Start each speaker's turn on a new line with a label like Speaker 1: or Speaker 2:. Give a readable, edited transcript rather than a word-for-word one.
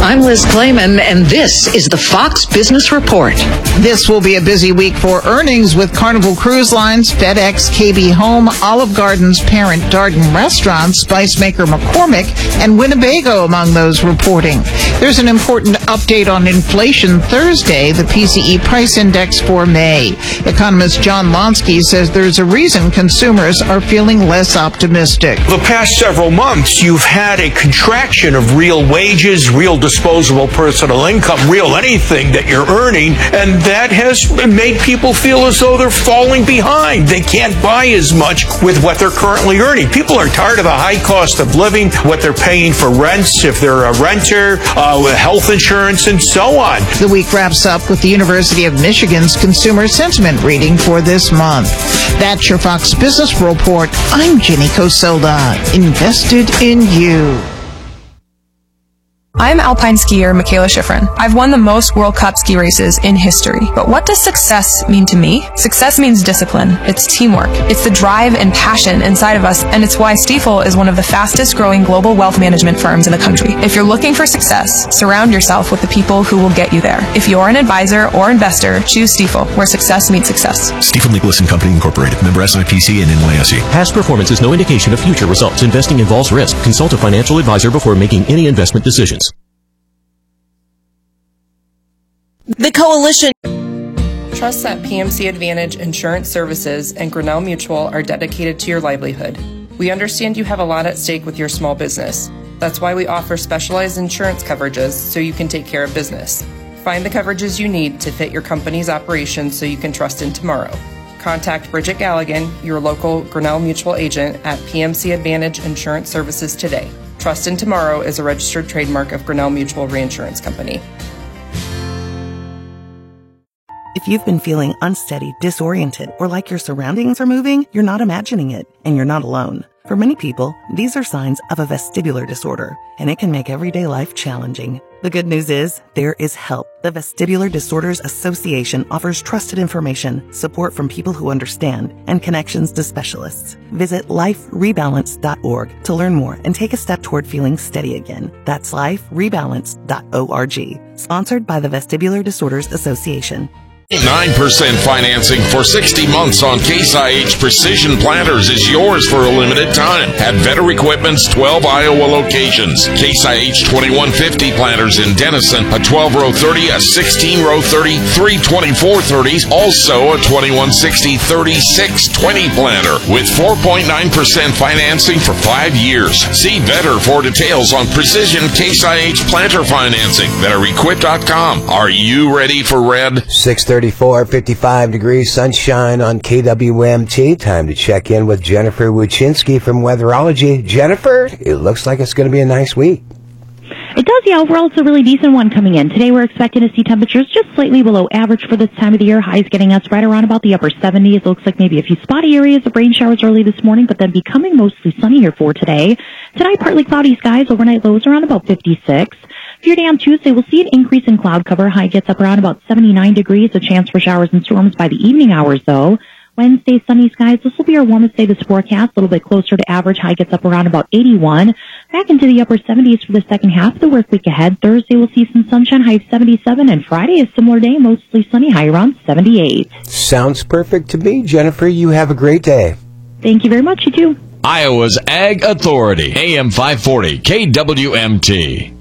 Speaker 1: I'm Liz Clayman, and this is the Fox Business Report.
Speaker 2: This will be a busy week for earnings with Carnival Cruise Lines, FedEx, KB Home, Olive Garden's parent Darden Restaurants, Spice Maker McCormick, and Winnebago among those reporting. There's an important update on inflation Thursday, the PCE price index for May. Economist John Lonsky says there's a reason consumers are feeling less optimistic.
Speaker 3: The past several months, you've had a contraction of real wages, real disposable personal income, real anything that you're earning, and that has made people feel as though they're falling behind. They can't buy as much with what they're currently earning. People are tired of the high cost of living, what they're paying for rents, if they're a renter, health insurance, and so on.
Speaker 2: The week wraps up with the University of Michigan's Consumer Sentiment reading for this month. That's your Fox Business Report. I'm Jenny Coselda, invested in you.
Speaker 4: I'm alpine skier Michaela Schifrin. I've won the most World Cup ski races in history. But what does success mean to me? Success means discipline. It's teamwork. It's the drive and passion inside of us, and it's why Stifel is one of the fastest growing global wealth management firms in the country. If you're looking for success, surround yourself with the people who will get you there. If you're an advisor or investor, choose Stifel, where success meets success.
Speaker 5: Stifel Nicolaus & Company Incorporated, member SIPC and NYSE.
Speaker 6: Past performance is no indication of future results. Investing involves risk. Consult a financial advisor before making any investment decisions.
Speaker 7: The Coalition.
Speaker 4: Trust that PMC Advantage Insurance Services and Grinnell Mutual are dedicated to your livelihood. We understand you have a lot at stake with your small business. That's why we offer specialized insurance coverages so you can take care of business. Find the coverages you need to fit your company's operations so you can trust in tomorrow. Contact Bridget Galligan, your local Grinnell Mutual agent at PMC Advantage Insurance Services today. Trust in Tomorrow is a registered trademark of Grinnell Mutual Reinsurance Company.
Speaker 8: If you've been feeling unsteady, disoriented, or like your surroundings are moving, you're not imagining it, and you're not alone. For many people, these are signs of a vestibular disorder, and it can make everyday life challenging. The good news is, there is help. The Vestibular Disorders Association offers trusted information, support from people who understand, and connections to specialists. Visit liferebalance.org to learn more and take a step toward feeling steady again. That's liferebalance.org. Sponsored by the Vestibular Disorders Association.
Speaker 9: 9% financing for 60 months on Case IH Precision Planters is yours for a limited time at Vetter Equipment's 12 Iowa locations. Case IH 2150 planters in Denison, a 12-row 30, a 16-row 30, 3 24 30s, also a 2160 3620 planter with 4.9% financing for 5 years. See Vetter for details on Precision Case IH planter financing. VetterEquip.com. Are you ready for red?
Speaker 10: 6:34, 55 degrees, sunshine on KWMT. Time to check in with Jennifer Wuczynski from Weatherology. Jennifer, it looks like it's going to be a nice week.
Speaker 11: It does, yeah. Overall, it's a really decent one coming in. Today, we're expecting to see temperatures just slightly below average for this time of the year. Highs getting us right around about the upper 70s. It looks like maybe a few spotty areas of rain showers early this morning, but then becoming mostly sunny here for today. Tonight, partly cloudy skies. Overnight lows around about 56. For your day on Tuesday, we'll see an increase in cloud cover. High gets up around about 79 degrees. A chance for showers and storms by the evening hours, though. Wednesday, sunny skies. This will be our warmest day this forecast, a little bit closer to average. High gets up around about 81. Back into the upper 70s for the second half of the work week ahead. Thursday, we'll see some sunshine, high of 77, and Friday, a similar day, mostly sunny, high around 78.
Speaker 10: Sounds perfect to me. Jennifer, you have a great day.
Speaker 11: Thank you very much. You too.
Speaker 12: Iowa's Ag Authority, AM 540, KWMT.